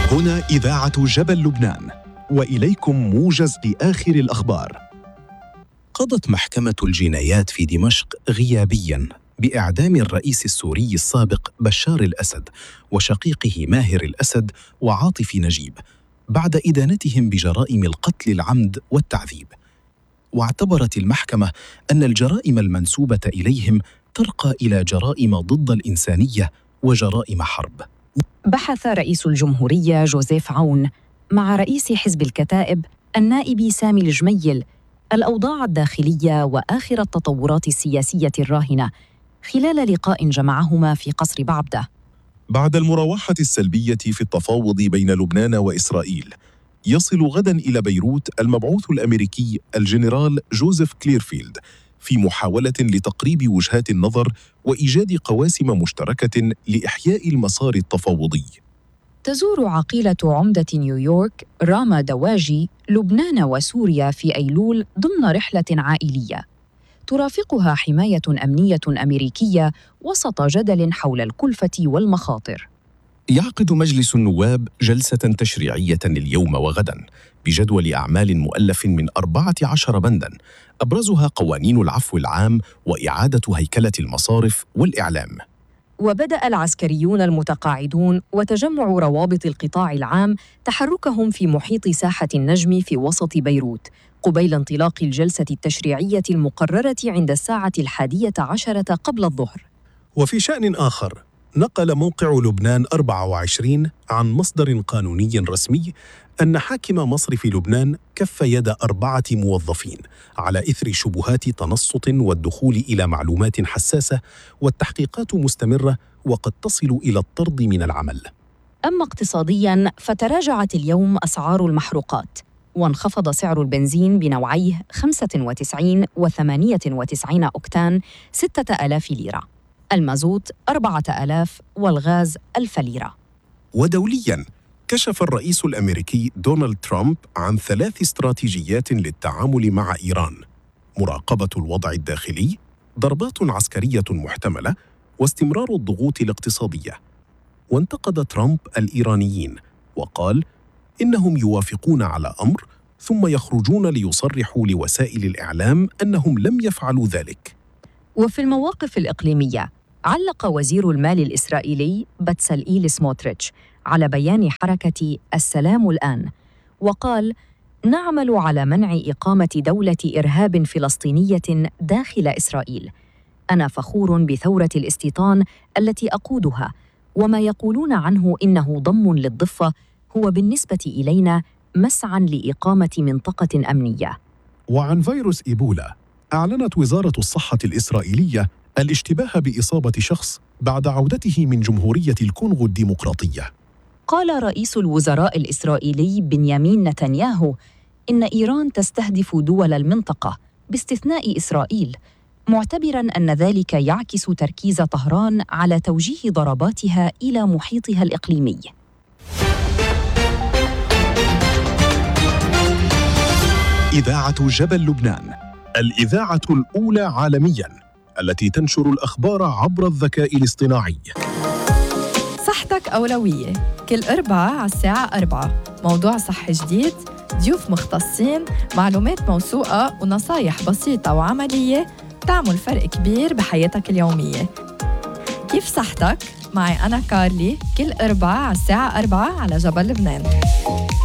هنا إذاعة جبل لبنان، وإليكم موجز لآخر الأخبار. قضت محكمة الجنايات في دمشق غيابياً بإعدام الرئيس السوري السابق بشار الأسد وشقيقه ماهر الأسد وعاطف نجيب بعد إدانتهم بجرائم القتل العمد والتعذيب. واعتبرت المحكمة أن الجرائم المنسوبة إليهم ترقى إلى جرائم ضد الإنسانية وجرائم حرب. بحث رئيس الجمهورية جوزيف عون مع رئيس حزب الكتائب النائب سامي الجميل الأوضاع الداخلية وآخر التطورات السياسية الراهنة خلال لقاء جمعهما في قصر بعبدة. بعد المراوحة السلبية في التفاوض بين لبنان وإسرائيل، يصل غداً إلى بيروت المبعوث الأمريكي الجنرال جوزيف كليرفيلد في محاولة لتقريب وجهات النظر وإيجاد قواسم مشتركة لإحياء المسار التفاوضي. تزور عقيلة عمدة نيويورك راما دواجي لبنان وسوريا في أيلول ضمن رحلة عائلية ترافقها حماية أمنية أمريكية وسط جدل حول الكلفة والمخاطر. يعقد مجلس النواب جلسة تشريعية اليوم وغداً بجدول أعمال مؤلف من 14 بنداً، أبرزها قوانين العفو العام وإعادة هيكلة المصارف والإعلام. وبدأ العسكريون المتقاعدون وتجمع روابط القطاع العام تحركهم في محيط ساحة النجم في وسط بيروت قبيل انطلاق الجلسة التشريعية المقررة عند 11:10 قبل الظهر. وفي شأن آخر، نقل موقع لبنان 24 عن مصدر قانوني رسمي أن حاكم مصرف لبنان كف يد 4 موظفين على إثر شبهات تنصت والدخول إلى معلومات حساسة، والتحقيقات مستمرة وقد تصل إلى الطرد من العمل. أما اقتصادياً فتراجعت اليوم أسعار المحروقات، وانخفض سعر البنزين بنوعيه 95 و98 أوكتان 6000 ليرة، المازوت 4000 والغاز 1000 ليرة. ودولياً، كشف الرئيس الأمريكي دونالد ترامب عن 3 استراتيجيات للتعامل مع إيران: مراقبة الوضع الداخلي، ضربات عسكرية محتملة، واستمرار الضغوط الاقتصادية. وانتقد ترامب الإيرانيين وقال إنهم يوافقون على أمر ثم يخرجون ليصرحوا لوسائل الإعلام أنهم لم يفعلوا ذلك. وفي المواقف الإقليمية، علق وزير المال الإسرائيلي بتسلئيل سموتريتش على بيان حركة السلام الآن، وقال: نعمل على منع إقامة دولة إرهاب فلسطينية داخل إسرائيل. أنا فخور بثورة الاستيطان التي أقودها، وما يقولون عنه إنه ضم للضفة هو بالنسبة إلينا مسعى لإقامة منطقة أمنية. وعن فيروس إيبولا، أعلنت وزارة الصحة الإسرائيلية الاشتباه بإصابة شخص بعد عودته من جمهورية الكونغو الديمقراطية. قال رئيس الوزراء الإسرائيلي بنيامين نتنياهو إن إيران تستهدف دول المنطقة باستثناء إسرائيل، معتبراً أن ذلك يعكس تركيز طهران على توجيه ضرباتها إلى محيطها الإقليمي. إذاعة جبل لبنان، الإذاعة الأولى عالمياً التي تنشر الأخبار عبر الذكاء الاصطناعي. صحتك أولوية، كل أربعاء على الساعة 4 موضوع صحي جديد، ضيوف مختصين، معلومات موثوقة ونصايح بسيطة وعملية تعمل فرق كبير بحياتك اليومية. كيف صحتك؟ معي أنا كارلي، كل أربعاء على الساعة 4 على جبل لبنان.